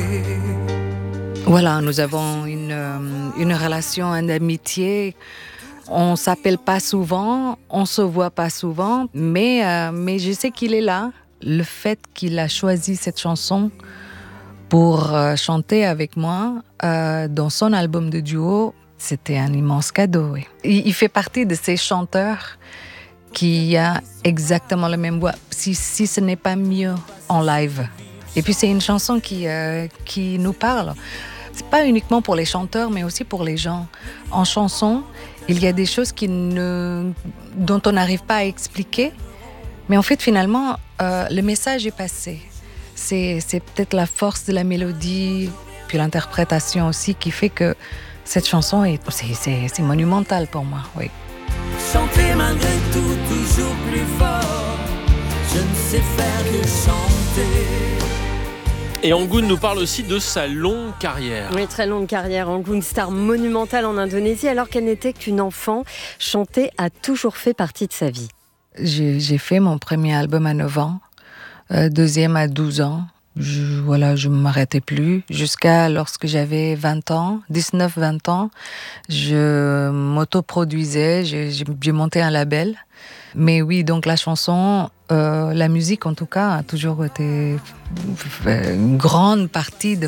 Voilà, nous avons une relation d'amitié. On s'appelle pas souvent, on se voit pas souvent, mais je sais qu'il est là. Le fait qu'il a choisi cette chanson pour chanter avec moi dans son album de duo, c'était un immense cadeau. Oui. Il fait partie de ces chanteurs qui a exactement la même voix, si ce n'est pas mieux en live. Et puis c'est une chanson qui nous parle. C'est pas uniquement pour les chanteurs, mais aussi pour les gens. En chanson, il y a des choses dont on n'arrive pas à expliquer, mais en fait, finalement, le message est passé. C'est peut-être la force de la mélodie, puis l'interprétation aussi, qui fait que cette chanson c'est monumental pour moi, oui. Chanter malgré tout, toujours plus fort. Je ne sais faire que chanter. Et Anggun nous parle aussi de sa longue carrière. Oui, très longue carrière. Anggun, star monumentale en Indonésie, alors qu'elle n'était qu'une enfant. Chanter a toujours fait partie de sa vie. J'ai fait mon premier album à 9 ans, deuxième à 12 ans. Je ne m'arrêtais plus. Jusqu'à lorsque j'avais 19-20 ans, je m'autoproduisais, j'ai monté un label. Mais oui, donc la chanson, la musique en tout cas, a toujours été une grande partie de